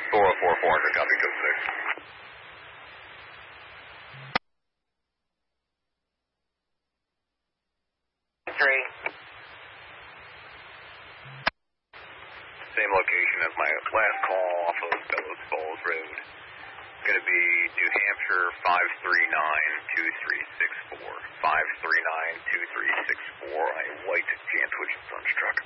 404, 400, copy, code 6. Same location as my last call off of Bellows Falls Road. It's going to be New Hampshire 539-2364. 539-2364 on a white Jan Twitch and Sons truck.